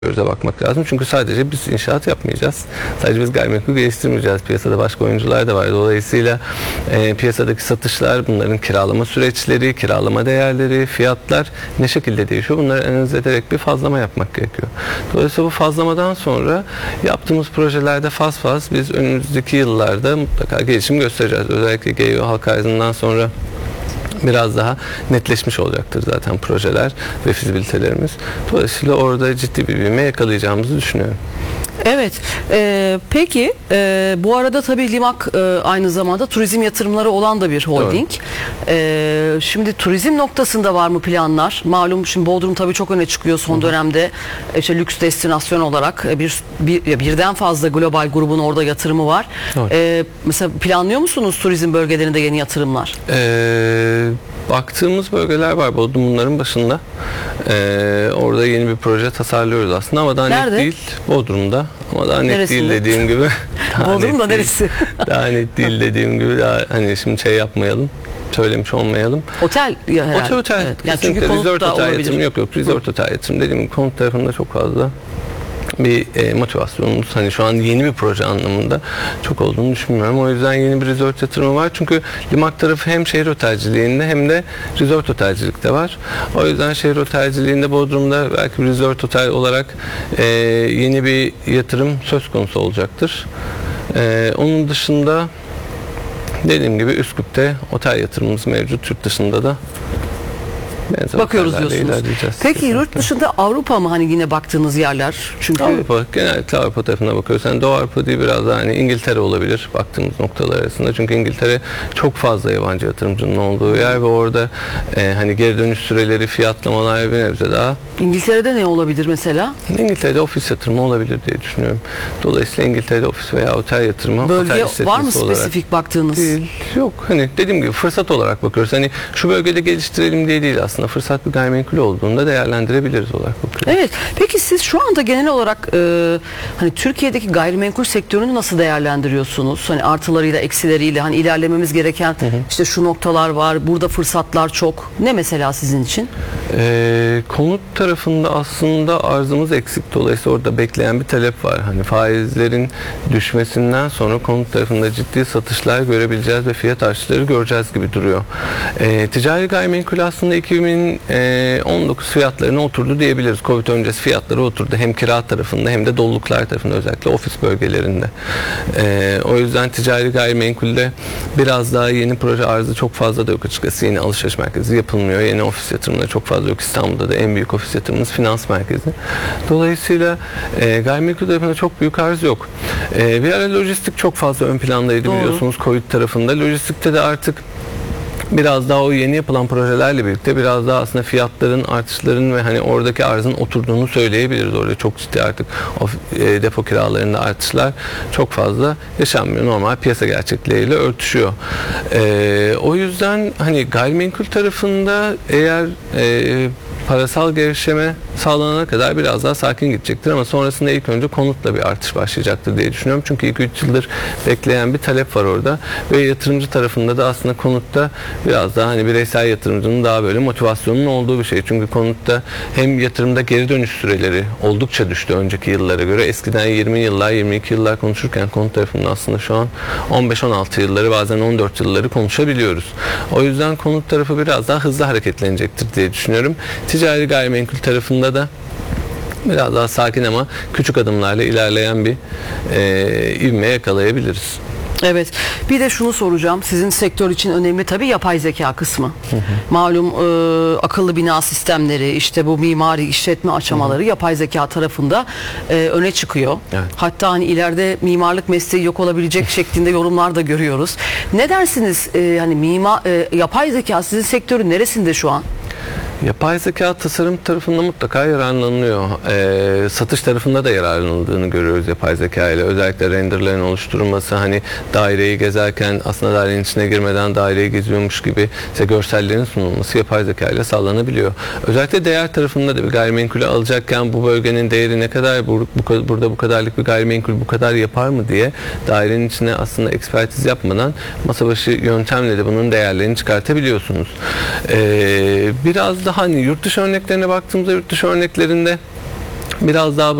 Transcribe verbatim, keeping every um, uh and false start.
göze bakmak lazım. Çünkü sadece biz inşaat yapmayacağız. Sadece biz gayrimenkul geliştirmeyeceğiz. Piyasada başka oyuncular da var. Dolayısıyla e, piyasadaki satışlar, bunların kiralama süreçleri, kiralama değerleri, fiyatlar ne şekilde değişiyor? Bunları analiz ederek bir fazlama yapmak gerekiyor. Dolayısıyla bu fazlamadan sonra yaptığımız projelerde faz faz biz önümüzdeki yıllarda mutlaka gelişim göstereceğiz. Özellikle G E O halka arzından sonra biraz daha netleşmiş olacaktır zaten projeler ve fizibilitelerimiz. Dolayısıyla orada ciddi bir büyüme yakalayacağımızı düşünüyorum. Evet. E, peki e, bu arada tabii Limak e, aynı zamanda turizm yatırımları olan da bir holding. E, şimdi turizm noktasında var mı planlar? Malum şimdi Bodrum tabii çok öne çıkıyor son Hı-hı. dönemde. İşte lüks destinasyon olarak bir, bir birden fazla global grubun orada yatırımı var. E, mesela planlıyor musunuz turizm bölgelerinde yeni yatırımlar? Eee Baktığımız bölgeler var. Bodrum bunların başında. Ee, orada yeni bir proje tasarlıyoruz aslında ama daha Nerede? net değil. Bodrum'da. Ama daha net Neresinde? değil dediğim gibi. Bodrum'da neresi? Daha net değil dediğim gibi. Daha hani şimdi şey yapmayalım. Söylemiş olmayalım. Otel ya herhalde. Otel otel. Evet. Yani çünkü resort otel olabilir. yatırım yok yok. Resort otel yatırım dediğim gibi konut tarafında çok fazla bir e, motivasyonumuz hani şu an yeni bir proje anlamında çok olduğunu düşünmüyorum. O yüzden yeni bir resort yatırımı var. Çünkü Limak tarafı hem şehir otelciliğinde hem de resort otelcilikte var. O yüzden şehir otelciliğinde Bodrum'da belki bir resort otel olarak e, yeni bir yatırım söz konusu olacaktır. E, onun dışında dediğim gibi Üsküp'te otel yatırımımız mevcut. Yurt dışında da bakıyoruz diyorsunuz. Peki yurt dışında Avrupa mı hani yine baktığınız yerler? Çünkü Avrupa, genellikle Avrupa tarafına bakıyoruz. Yani Doğu Avrupa değil biraz daha hani İngiltere olabilir baktığımız noktalar arasında. Çünkü İngiltere çok fazla yabancı yatırımcının olduğu yer ve orada e, hani geri dönüş süreleri, fiyatlamalar bir nebze daha. İngiltere'de ne olabilir mesela? İngiltere'de ofis yatırımı olabilir diye düşünüyorum. Dolayısıyla İngiltere'de ofis veya otel yatırımı. Bölge otel var mı olarak spesifik baktığınız? Değil, yok. Hani dediğim gibi fırsat olarak bakıyoruz. Hani şu bölgede geliştirelim diye değil aslında. Fırsat bir gayrimenkul olduğunda değerlendirebiliriz olarak bakıyoruz. Evet. Peki siz şu anda genel olarak e, hani Türkiye'deki gayrimenkul sektörünü nasıl değerlendiriyorsunuz? Hani artılarıyla, eksileriyle hani ilerlememiz gereken hı hı. işte şu noktalar var, burada fırsatlar çok. Ne mesela sizin için? Ee, konut tarafında aslında arzımız eksik. Dolayısıyla orada bekleyen bir talep var. Hani faizlerin düşmesinden sonra konut tarafında ciddi satışlar görebileceğiz ve fiyat artışları göreceğiz gibi duruyor. Ee, ticari gayrimenkul aslında iki bin on dokuz fiyatlarına oturdu diyebiliriz. Covid öncesi fiyatları oturdu. Hem kira tarafında hem de doluluklar tarafında özellikle ofis bölgelerinde. Ee, o yüzden ticari gayrimenkulde biraz daha yeni proje arzı çok fazla da yok açıkçası. Yeni alışveriş merkezi yapılmıyor. Yeni ofis yatırımları çok fazla yok. İstanbul'da da en büyük ofis yatırımımız finans merkezi. Dolayısıyla e, gayrimenkul tarafında çok büyük arz yok. E, bir ara lojistik çok fazla ön plandaydı Doğru. biliyorsunuz Covid tarafında. Lojistikte de artık biraz daha o yeni yapılan projelerle birlikte biraz daha aslında fiyatların artışların ve hani oradaki arzın oturduğunu söyleyebiliriz. Orada çok ciddi artık o e, depo kiralarında artışlar çok fazla yaşanmıyor. Normal piyasa gerçekleriyle örtüşüyor. E, o yüzden hani gayrimenkul tarafında eğer e, parasal gevşeme sağlanana kadar biraz daha sakin gidecektir ama sonrasında ilk önce konutla bir artış başlayacaktır diye düşünüyorum. Çünkü iki üç yıldır bekleyen bir talep var orada ve yatırımcı tarafında da aslında konutta biraz daha hani bireysel yatırımcının daha böyle motivasyonunun olduğu bir şey. Çünkü konutta hem yatırımda geri dönüş süreleri oldukça düştü önceki yıllara göre. Eskiden yirmi yıllar, yirmi iki yıllar konuşurken konut tarafında aslında şu an on beş on altı yılları bazen on dört yılları konuşabiliyoruz. O yüzden konut tarafı biraz daha hızlı hareketlenecektir diye düşünüyorum. Ticari gayrimenkul tarafında da biraz daha sakin ama küçük adımlarla ilerleyen bir e, ivme yakalayabiliriz. Evet. Bir de şunu soracağım. Sizin sektör için önemli tabii yapay zeka kısmı. Hı hı. Malum e, akıllı bina sistemleri, işte bu mimari işletme aşamaları hı hı. yapay zeka tarafında e, öne çıkıyor. Evet. Hatta hani ileride mimarlık mesleği yok olabilecek şeklinde yorumlar da görüyoruz. Ne dersiniz? E, hani mimar e, yapay zeka sizin sektörün neresinde şu an? Yapay zeka tasarım tarafında mutlaka yararlanılıyor. Ee, satış tarafında da yararlanıldığını görüyoruz yapay zeka ile. Özellikle renderlerin oluşturulması, hani daireyi gezerken aslında dairenin içine girmeden daireyi geziyormuş gibi işte görsellerin sunulması yapay zeka ile sağlanabiliyor. Özellikle değer tarafında da bir gayrimenkulü alacakken bu bölgenin değeri ne kadar, bu, bu, burada bu kadarlık bir gayrimenkul bu kadar yapar mı diye dairenin içine aslında ekspertiz yapmadan masa başı yöntemle de bunun değerlerini çıkartabiliyorsunuz. Ee, biraz da hani yurt dışı örneklerine baktığımızda yurt dışı örneklerinde biraz daha